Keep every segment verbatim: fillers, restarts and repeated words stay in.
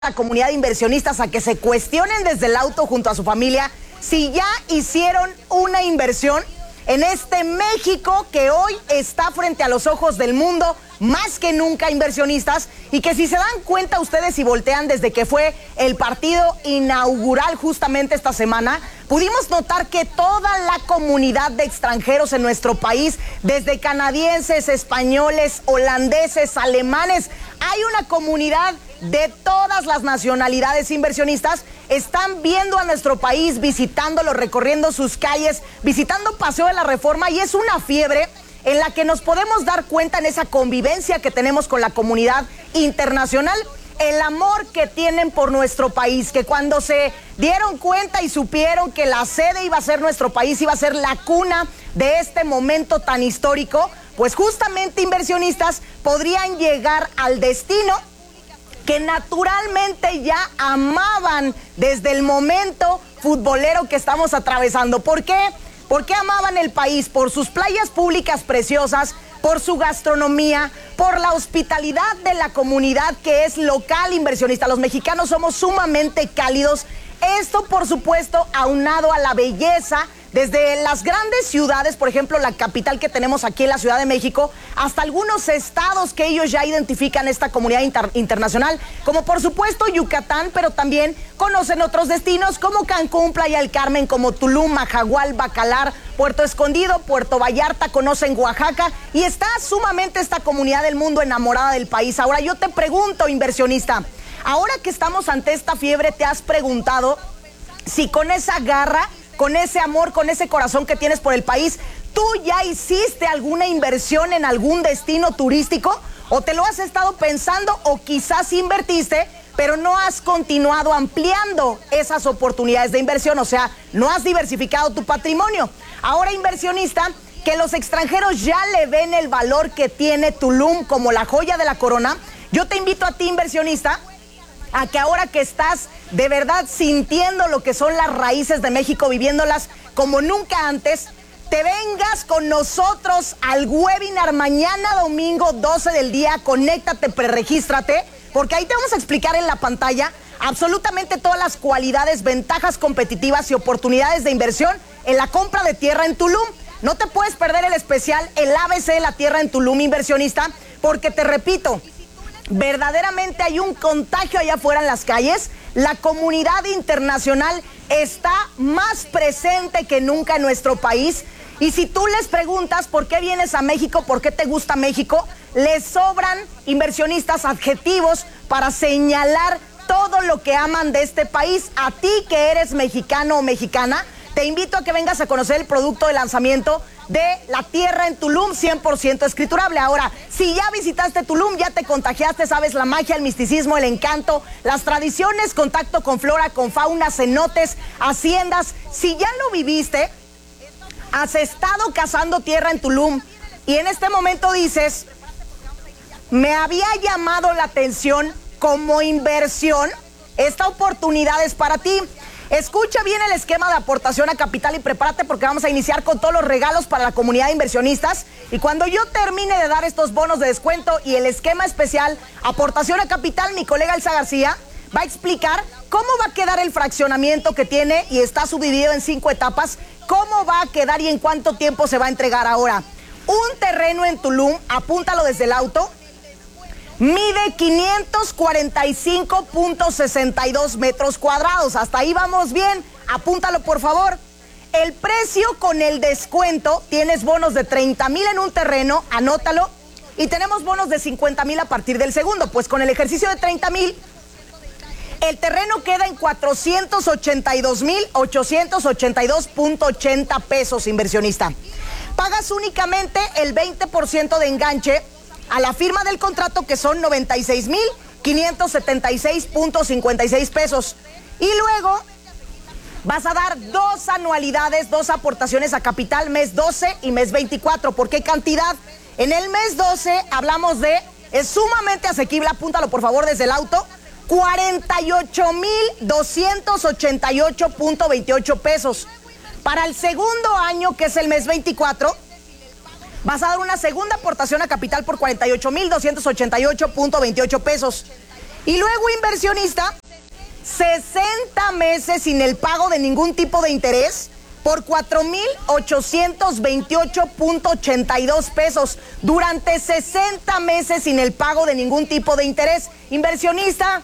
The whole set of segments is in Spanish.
a la comunidad de inversionistas a que se cuestionen desde el auto junto a su familia si ya hicieron una inversión en este México que hoy está frente a los ojos del mundo, más que nunca inversionistas, y que si se dan cuenta ustedes y voltean desde que fue el partido inaugural justamente esta semana, pudimos notar que toda la comunidad de extranjeros en nuestro país, desde canadienses, españoles, holandeses, alemanes, hay una comunidad de todas las nacionalidades inversionistas, están viendo a nuestro país, visitándolo, recorriendo sus calles, visitando Paseo de la Reforma, y es una fiebre en la que nos podemos dar cuenta en esa convivencia que tenemos con la comunidad internacional, el amor que tienen por nuestro país, que cuando se dieron cuenta y supieron que la sede iba a ser nuestro país, iba a ser la cuna de este momento tan histórico, pues justamente inversionistas podrían llegar al destino que naturalmente ya amaban desde el momento futbolero que estamos atravesando. ¿Por qué? ¿Por qué amaban el país? Por sus playas públicas preciosas, por su gastronomía, por la hospitalidad de la comunidad que es local inversionista. Los mexicanos somos sumamente cálidos. Esto, por supuesto, aunado a la belleza desde las grandes ciudades, por ejemplo, la capital que tenemos aquí en la Ciudad de México, hasta algunos estados que ellos ya identifican esta comunidad inter internacional, como por supuesto Yucatán, pero también conocen otros destinos como Cancún, Playa del Carmen, como Tulum, Majagual, Bacalar, Puerto Escondido, Puerto Vallarta, conocen Oaxaca, y está sumamente esta comunidad del mundo enamorada del país. Ahora yo te pregunto, inversionista, ahora que estamos ante esta fiebre, ¿te has preguntado si con esa garra, con ese amor, con ese corazón que tienes por el país, tú ya hiciste alguna inversión en algún destino turístico? ¿O te lo has estado pensando, o quizás invertiste, pero no has continuado ampliando esas oportunidades de inversión? O sea, no has diversificado tu patrimonio. Ahora, inversionista, que los extranjeros ya le ven el valor que tiene Tulum como la joya de la corona, yo te invito a ti, inversionista, a que ahora que estás de verdad sintiendo lo que son las raíces de México, viviéndolas como nunca antes, te vengas con nosotros al webinar mañana domingo doce del día. Conéctate, preregístrate, porque ahí te vamos a explicar en la pantalla absolutamente todas las cualidades, ventajas competitivas y oportunidades de inversión en la compra de tierra en Tulum. No te puedes perder el especial, el A B C de la tierra en Tulum, inversionista, porque te repito, verdaderamente hay un contagio allá afuera en las calles. La comunidad internacional está más presente que nunca en nuestro país. Y si tú les preguntas por qué vienes a México, por qué te gusta México, les sobran, inversionistas, adjetivos para señalar todo lo que aman de este país. A ti que eres mexicano o mexicana, te invito a que vengas a conocer el producto de lanzamiento de la tierra en Tulum, cien por ciento escriturable. Ahora, si ya visitaste Tulum, ya te contagiaste, sabes la magia, el misticismo, el encanto, las tradiciones, contacto con flora, con fauna, cenotes, haciendas. Si ya lo viviste, has estado cazando tierra en Tulum y en este momento dices, me había llamado la atención como inversión, esta oportunidad es para ti. Escucha bien el esquema de aportación a capital y prepárate, porque vamos a iniciar con todos los regalos para la comunidad de inversionistas. Y cuando yo termine de dar estos bonos de descuento y el esquema especial aportación a capital, mi colega Elsa García va a explicar cómo va a quedar el fraccionamiento que tiene y está subdividido en cinco etapas, cómo va a quedar y en cuánto tiempo se va a entregar. Ahora, un terreno en Tulum, apúntalo desde el auto, mide quinientos cuarenta y cinco punto sesenta y dos metros cuadrados. Hasta ahí vamos bien. Apúntalo, por favor. El precio con el descuento, tienes bonos de treinta mil en un terreno, anótalo. Y tenemos bonos de cincuenta mil a partir del segundo. Pues con el ejercicio de treinta mil, el terreno queda en cuatrocientos ochenta y dos mil ochocientos ochenta y dos punto ochenta pesos, inversionista. Pagas únicamente el veinte por ciento de enganche a la firma del contrato, que son noventa y seis mil quinientos setenta y seis punto cincuenta y seis pesos. Y luego vas a dar dos anualidades, dos aportaciones a capital, mes doce y mes veinticuatro. ¿Por qué cantidad? En el mes doce hablamos de, es sumamente asequible, apúntalo por favor desde el auto, cuarenta y ocho mil doscientos ochenta y ocho punto veintiocho pesos. Para el segundo año, que es el mes veinticuatro, vas a dar una segunda aportación a capital por cuarenta y ocho mil doscientos ochenta y ocho punto veintiocho pesos. Y luego, inversionista, sesenta meses sin el pago de ningún tipo de interés por cuatro mil ochocientos veintiocho punto ochenta y dos pesos. Durante sesenta meses sin el pago de ningún tipo de interés. Inversionista,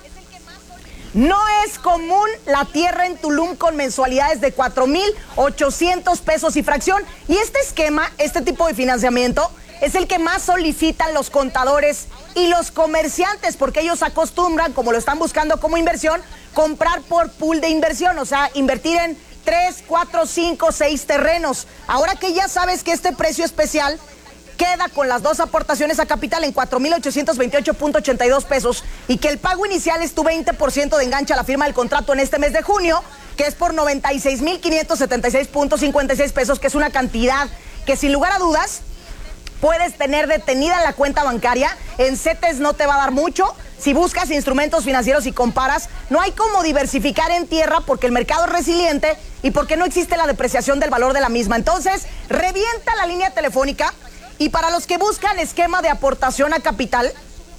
no es común la tierra en Tulum con mensualidades de cuatro mil ochocientos pesos y fracción. Y este esquema, este tipo de financiamiento, es el que más solicitan los contadores y los comerciantes, porque ellos acostumbran, como lo están buscando como inversión, comprar por pool de inversión, o sea, invertir en tres, cuatro, cinco, seis terrenos. Ahora que ya sabes que este precio especial queda con las dos aportaciones a capital en cuatro mil ochocientos veintiocho punto ochenta y dos pesos y que el pago inicial es tu veinte por ciento de enganche a la firma del contrato en este mes de junio, que es por noventa y seis mil quinientos setenta y seis punto cincuenta y seis pesos, que es una cantidad que sin lugar a dudas puedes tener detenida en la cuenta bancaria. En CETES no te va a dar mucho. Si buscas instrumentos financieros y comparas, no hay cómo diversificar en tierra porque el mercado es resiliente y porque no existe la depreciación del valor de la misma. Entonces, revienta la línea telefónica. Y para los que buscan esquema de aportación a capital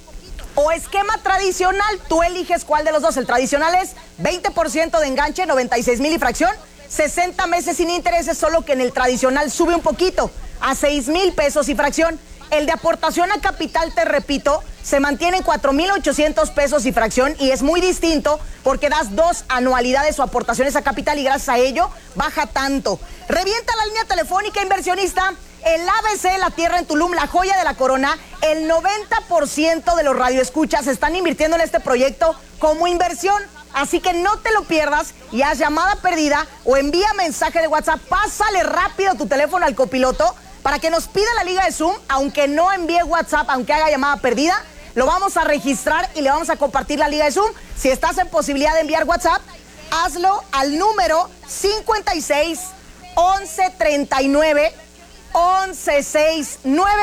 o esquema tradicional, tú eliges cuál de los dos. El tradicional es veinte por ciento de enganche, noventa y seis mil y fracción, sesenta meses sin intereses, solo que en el tradicional sube un poquito a seis mil pesos y fracción. El de aportación a capital, te repito, se mantiene en cuatro mil ochocientos pesos y fracción y es muy distinto porque das dos anualidades o aportaciones a capital y gracias a ello baja tanto. Revienta la línea telefónica, inversionista. El A B C, la tierra en Tulum, la joya de la corona, el noventa por ciento de los radioescuchas están invirtiendo en este proyecto como inversión. Así que no te lo pierdas y haz llamada perdida o envía mensaje de WhatsApp. Pásale rápido tu teléfono al copiloto para que nos pida la liga de Zoom, aunque no envíe WhatsApp, aunque haga llamada perdida. Lo vamos a registrar y le vamos a compartir la liga de Zoom. Si estás en posibilidad de enviar WhatsApp, hazlo al número cincuenta y seis, once, treinta y nueve, once, sesenta y nueve,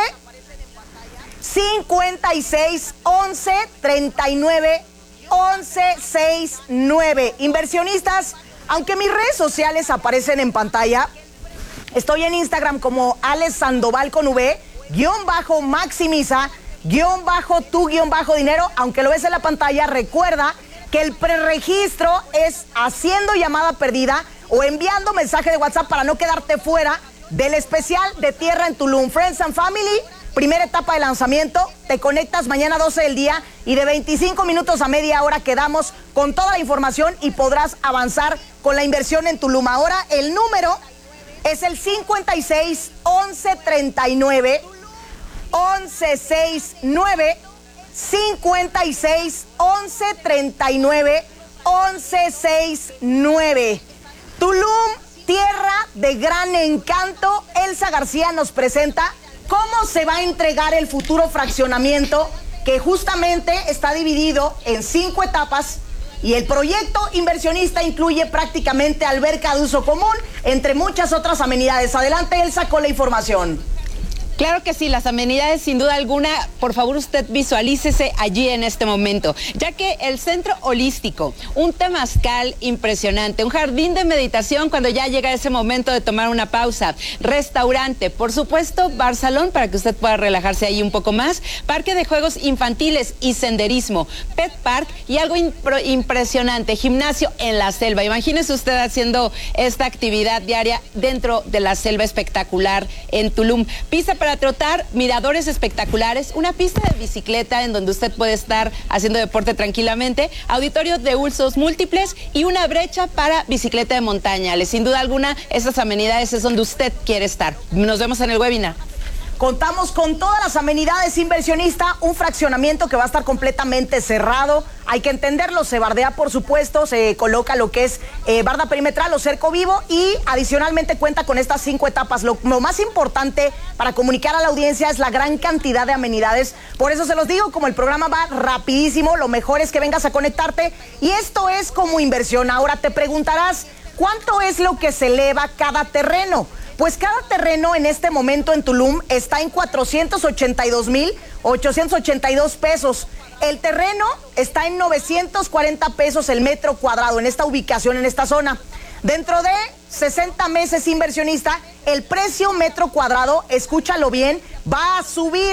cincuenta y seis, once, treinta y nueve, once, sesenta y nueve. Inversionistas, aunque mis redes sociales aparecen en pantalla, estoy en Instagram como Alex Sandoval con V, guión bajo maximiza, guión bajo tu guión bajo dinero. Aunque lo ves en la pantalla, recuerda que el preregistro es haciendo llamada perdida o enviando mensaje de WhatsApp para no quedarte fuera del especial de Tierra en Tulum. Friends and Family, primera etapa de lanzamiento. Te conectas mañana doce del día y de veinticinco minutos a media hora quedamos con toda la información y podrás avanzar con la inversión en Tulum. Ahora el número es el cincuenta y seis, once, treinta y nueve, once, sesenta y nueve, cincuenta y seis, once, treinta y nueve, once, sesenta y nueve. Tulum, tierra de gran encanto. Elsa García nos presenta cómo se va a entregar el futuro fraccionamiento, que justamente está dividido en cinco etapas y el proyecto inversionista incluye prácticamente alberca de uso común, entre muchas otras amenidades. Adelante, Elsa, con la información. Claro que sí, las amenidades sin duda alguna, por favor usted visualícese allí en este momento, ya que el centro holístico, un temazcal impresionante, un jardín de meditación cuando ya llega ese momento de tomar una pausa, restaurante, por supuesto bar salón para que usted pueda relajarse ahí un poco más, parque de juegos infantiles y senderismo, pet park y algo impresionante, gimnasio en la selva. Imagínese usted haciendo esta actividad diaria dentro de la selva espectacular en Tulum. Pista para Para trotar, miradores espectaculares, una pista de bicicleta en donde usted puede estar haciendo deporte tranquilamente, auditorio de usos múltiples y una brecha para bicicleta de montaña. Sin duda alguna, esas amenidades es donde usted quiere estar. Nos vemos en el webinar. Contamos con todas las amenidades, inversionista, un fraccionamiento que va a estar completamente cerrado. Hay que entenderlo, se bardea, por supuesto, se coloca lo que es eh, barda perimetral o cerco vivo y adicionalmente cuenta con estas cinco etapas. Lo, lo más importante para comunicar a la audiencia es la gran cantidad de amenidades. Por eso se los digo, como el programa va rapidísimo, lo mejor es que vengas a conectarte y esto es como inversión. Ahora te preguntarás, ¿cuánto es lo que se eleva cada terreno? Pues cada terreno en este momento en Tulum está en cuatrocientos ochenta y dos mil ochocientos ochenta y dos pesos. El terreno está en novecientos cuarenta pesos el metro cuadrado en esta ubicación, en esta zona. Dentro de sesenta meses, inversionista, el precio metro cuadrado, escúchalo bien, va a subir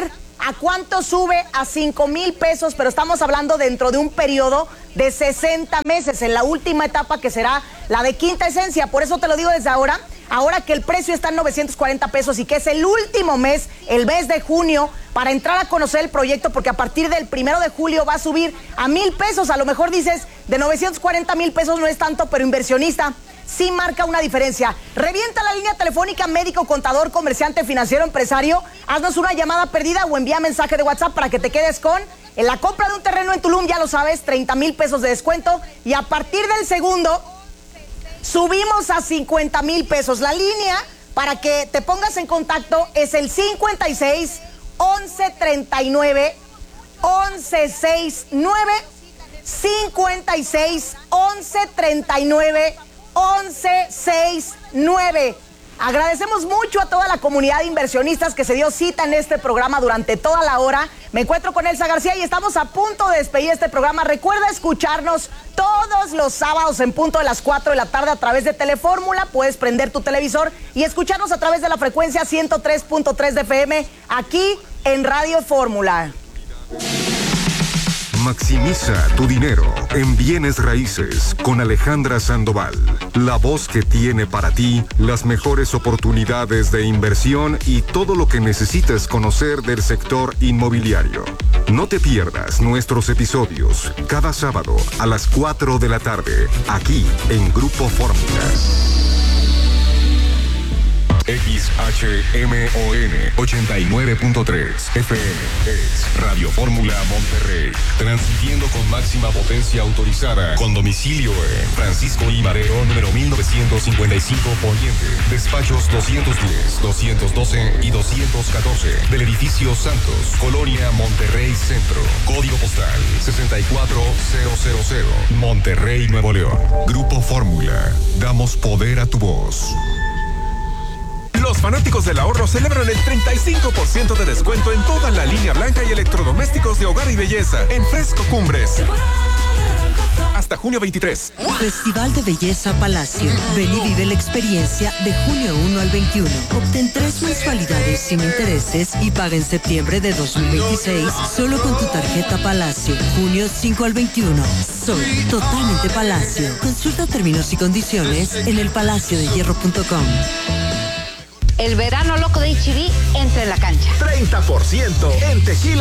¿A cuánto sube? A cinco mil pesos, pero estamos hablando dentro de un periodo de sesenta meses, en la última etapa que será la de quinta esencia. Por eso te lo digo desde ahora, ahora que el precio está en novecientos cuarenta pesos y que es el último mes, el mes de junio, para entrar a conocer el proyecto, porque a partir del primero de julio va a subir a mil pesos. A lo mejor dices, de novecientos cuarenta mil pesos no es tanto, pero inversionista, sí marca una diferencia. Revienta la línea telefónica, médico, contador, comerciante, financiero, empresario. Haznos una llamada perdida o envía mensaje de WhatsApp para que te quedes con en la compra de un terreno en Tulum, ya lo sabes, treinta mil pesos de descuento. Y a partir del segundo, subimos a cincuenta mil pesos. La línea para que te pongas en contacto es el cincuenta y seis, once, treinta y nueve, once, sesenta y nueve. cincuenta y seis, once, treinta y nueve, once, sesenta y nueve. Agradecemos mucho a toda la comunidad de inversionistas que se dio cita en este programa durante toda la hora. Me encuentro con Elsa García y estamos a punto de despedir este programa. Recuerda escucharnos todos los sábados en punto de las cuatro de la tarde a través de Telefórmula. Puedes prender tu televisor y escucharnos a través de la frecuencia ciento tres punto tres de F M aquí en Radio Fórmula. Maximiza tu dinero en bienes raíces con Alejandra Sandoval, la voz que tiene para ti las mejores oportunidades de inversión y todo lo que necesitas conocer del sector inmobiliario. No te pierdas nuestros episodios cada sábado a las cuatro de la tarde, aquí en Grupo Fórmula. X H M O N ochenta y nueve punto tres F M es Radio Fórmula Monterrey, transmitiendo con máxima potencia autorizada, con domicilio en Francisco I. Madero, número mil novecientos cincuenta y cinco Poniente, despachos doscientos diez, doscientos doce y doscientos catorce, del edificio Santos, Colonia Monterrey Centro, código postal sesenta y cuatro mil, Monterrey, Nuevo León. Grupo Fórmula, damos poder a tu voz. Los fanáticos del ahorro celebran el treinta y cinco por ciento de descuento en toda la línea blanca y electrodomésticos de hogar y belleza en Fresco Cumbres. Hasta junio veintitrés. Festival de Belleza Palacio. Ven y vive la experiencia de junio uno al veintiuno. Obtén tres mensualidades sin intereses y paga en septiembre de dos mil veintiséis solo con tu tarjeta Palacio. Junio cinco al veintiuno. Soy totalmente Palacio. Consulta términos y condiciones en el palacio de hierro punto com. El verano loco de H E B entra en la cancha. treinta por ciento en tequila